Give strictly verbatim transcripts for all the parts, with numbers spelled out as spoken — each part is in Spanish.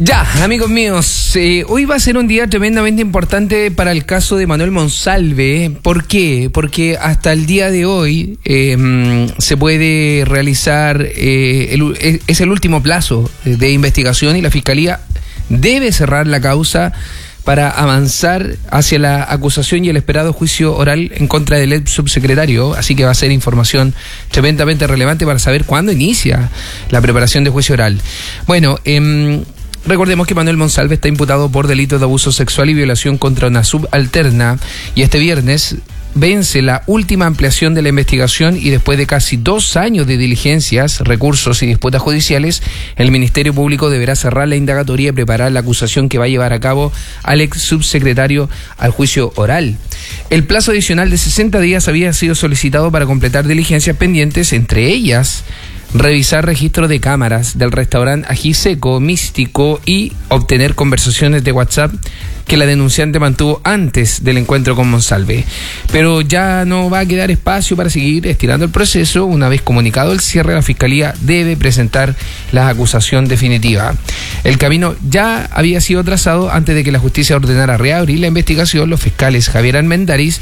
Ya, amigos míos, eh, hoy va a ser un día tremendamente importante para el caso de Manuel Monsalve. ¿Por qué? Porque hasta el día de hoy eh, se puede realizar, eh, el, es el último plazo de investigación y la Fiscalía debe cerrar la causa para avanzar hacia la acusación y el esperado juicio oral en contra del ex subsecretario. Así que va a ser información tremendamente relevante para saber cuándo inicia la preparación de juicio oral. Bueno, eh, recordemos que Manuel Monsalve está imputado por delitos de abuso sexual y violación contra una subalterna, y este viernes vence la última ampliación de la investigación y después de casi dos años de diligencias, recursos y disputas judiciales, el Ministerio Público deberá cerrar la indagatoria y preparar la acusación que va a llevar a cabo al ex subsecretario al juicio oral. El plazo adicional de sesenta días había sido solicitado para completar diligencias pendientes, entre ellas revisar registros de cámaras del restaurante Ají Seco Místico y obtener conversaciones de WhatsApp que la denunciante mantuvo antes del encuentro con Monsalve. Pero ya no va a quedar espacio para seguir estirando el proceso. Una vez comunicado el cierre, la Fiscalía debe presentar la acusación definitiva. El camino ya había sido trazado antes de que la justicia ordenara reabrir la investigación. Los fiscales Javier Almendariz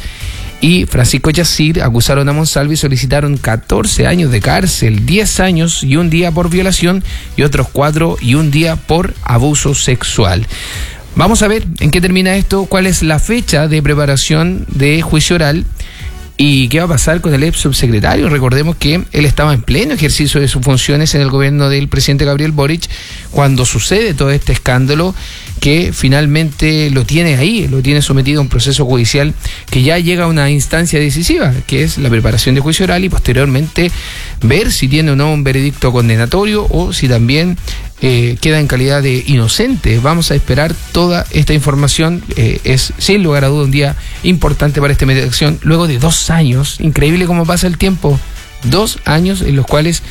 y Francisco Yacir acusaron a Monsalve y solicitaron catorce años de cárcel, diez años y un día por violación y otros cuatro y un día por abuso sexual. Vamos a ver en qué termina esto, cuál es la fecha de preparación de juicio oral y qué va a pasar con el ex subsecretario. Recordemos que él estaba en pleno ejercicio de sus funciones en el gobierno del presidente Gabriel Boric cuando sucede todo este escándalo, que finalmente lo tiene ahí, lo tiene sometido a un proceso judicial que ya llega a una instancia decisiva, que es la preparación de juicio oral y posteriormente ver si tiene o no un veredicto condenatorio o si también eh, queda en calidad de inocente. Vamos a esperar toda esta información. Eh, es sin lugar a duda un día importante para esta mediación, luego de dos años, increíble cómo pasa el tiempo, dos años en los cuales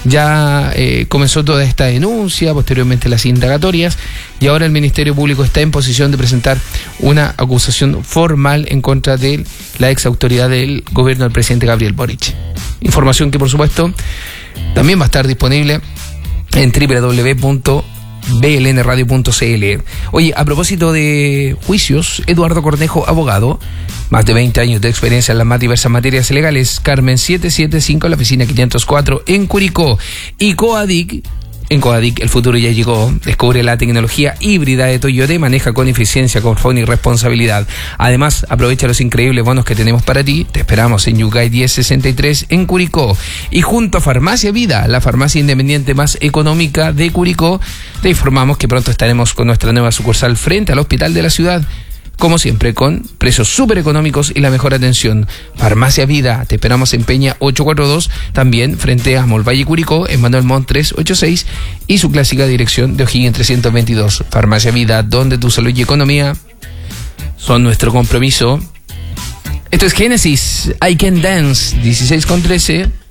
ya eh, comenzó toda esta denuncia, posteriormente las indagatorias, y ahora el Ministerio Público está en posición de presentar una acusación formal en contra de la ex autoridad del gobierno del presidente Gabriel Boric. Información que por supuesto también va a estar disponible en doble u doble u doble u punto b l n radio punto c l. Oye, a propósito de juicios, Eduardo Cornejo, abogado, más de veinte años de experiencia en las más diversas materias legales. Carmen setecientos setenta y cinco, la oficina quinientos cuatro en Curicó. Y Coadic, en Coadic el futuro ya llegó. Descubre la tecnología híbrida de Toyota y maneja con eficiencia, confort y responsabilidad. Además, aprovecha los increíbles bonos que tenemos para ti. Te esperamos en Yungay diez sesenta y tres en Curicó. Y junto a Farmacia Vida, la farmacia independiente más económica de Curicó, te informamos que pronto estaremos con nuestra nueva sucursal frente al hospital de la ciudad. Como siempre, con precios súper económicos y la mejor atención. Farmacia Vida, te esperamos en Peña ochocientos cuarenta y dos, también frente a Molvalle Curicó, en Manuel Montt trescientos ochenta y seis y su clásica dirección de O'Higgins trescientos veintidós. Farmacia Vida, donde tu salud y economía son nuestro compromiso. Esto es Génesis, I Can Dance, dieciséis con trece.